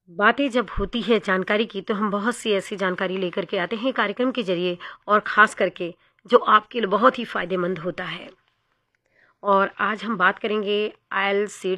बातें जब होती है जानकारी की तो हम बहुत सी ऐसी जानकारी लेकर के आते हैं कार्यक्रम के ज़रिए और ख़ास करके जो आपके लिए बहुत ही फ़ायदेमंद होता है। और आज हम बात करेंगे आईएलटीएस